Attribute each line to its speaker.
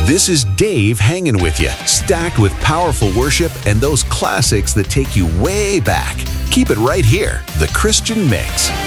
Speaker 1: This is Dave hanging with you, stacked with powerful worship and those classics that take you way back. Keep it right here, The Christian Mix.